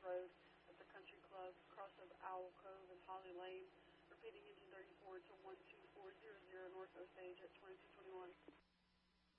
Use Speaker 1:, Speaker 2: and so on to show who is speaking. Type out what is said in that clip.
Speaker 1: Road at the Country Club, cross of Owl Cove and Holly Lane. Repeating engine 34 to 12400 North Osage at 2221.